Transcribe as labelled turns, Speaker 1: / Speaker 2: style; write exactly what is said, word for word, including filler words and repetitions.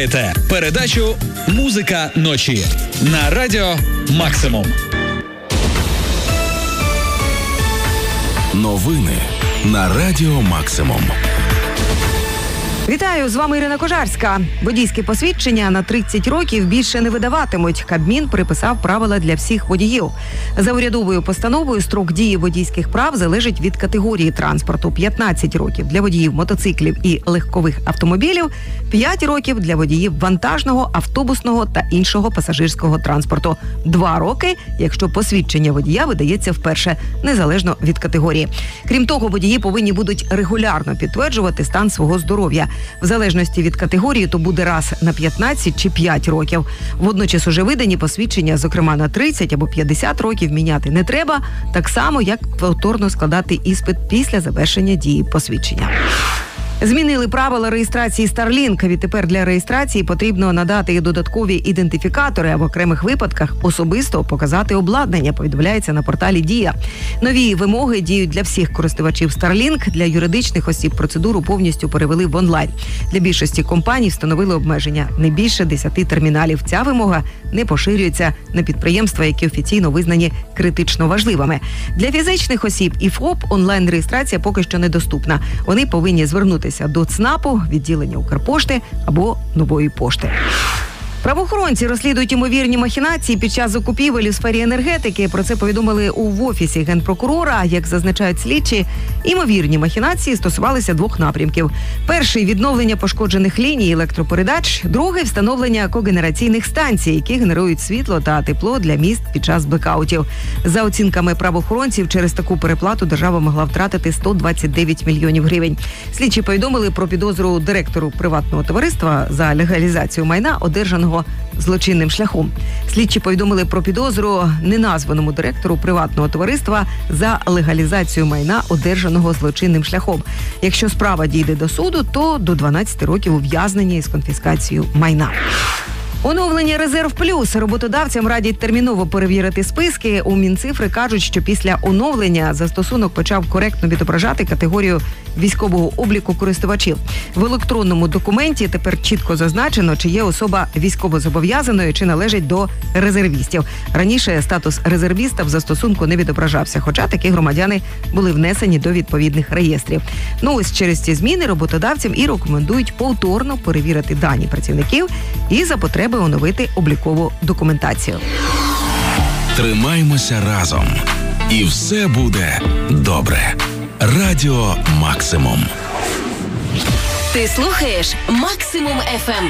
Speaker 1: Передачу «Музика ночі» на радіо «Максимум».
Speaker 2: Новини на радіо «Максимум».
Speaker 3: Вітаю, з вами Ірина Кожарська. Водійське посвідчення на тридцять років більше не видаватимуть. Кабмін приписав правила для всіх водіїв. За урядовою постановою строк дії водійських прав залежить від категорії транспорту. п'ятнадцять років для водіїв мотоциклів і легкових автомобілів, п'ять років для водіїв вантажного, автобусного та іншого пасажирського транспорту. Два роки, якщо посвідчення водія видається вперше, незалежно від категорії. Крім того, водії повинні будуть регулярно підтверджувати стан свого здоров'я. В залежності від категорії, то буде раз на п'ятнадцять чи п'ять років. Водночас уже видані посвідчення, зокрема на тридцять або п'ятдесят років, міняти не треба, так само, як повторно складати іспит після завершення дії посвідчення. Змінили правила реєстрації Starlink. Відтепер для реєстрації потрібно надати додаткові ідентифікатори, а в окремих випадках особисто показати обладнання, повідомляється на порталі Дія. Нові вимоги діють для всіх користувачів Starlink. Для юридичних осіб процедуру повністю перевели в онлайн. Для більшості компаній встановили обмеження не більше десяти терміналів. Ця вимога не поширюється на підприємства, які офіційно визнані критично важливими. Для фізичних осіб і ФОП онлайн-реєстрація поки що недоступна. Вони повинні звернутися до ЦНАПу, відділення Укрпошти або Нової пошти. Правоохоронці розслідують ймовірні махінації під час закупівель у сфері енергетики. Про це повідомили у Офісі Генпрокурора. Як зазначають слідчі, ймовірні махінації стосувалися двох напрямків. Перший – відновлення пошкоджених ліній електропередач. Другий – встановлення когенераційних станцій, які генерують світло та тепло для міст під час блекаутів. За оцінками правоохоронців, через таку переплату держава могла втратити сто двадцять дев'ять мільйонів гривень. Слідчі повідомили про підозру директору приватного товариства за легалізацію майна, одержаного злочинним шляхом. Слідчі повідомили про підозру неназваному директору приватного товариства за легалізацію майна, одержаного злочинним шляхом. Якщо справа дійде до суду, то до дванадцяти років ув'язнення із конфіскацією майна. Оновлення «Резерв Плюс». Роботодавцям радять терміново перевірити списки. У Мінцифри кажуть, що після оновлення застосунок почав коректно відображати категорію військового обліку користувачів. В електронному документі тепер чітко зазначено, чи є особа військовозобов'язаною, чи належить до резервістів. Раніше статус резервіста в застосунку не відображався, хоча такі громадяни були внесені до відповідних реєстрів. Ну ось через ці зміни роботодавцям і рекомендують повторно перевірити дані працівників і за потреби оновити облікову документацію.
Speaker 2: Тримаймося разом. І все буде добре. Радіо «Максимум».
Speaker 4: Ти слухаєш «Максимум еф ем».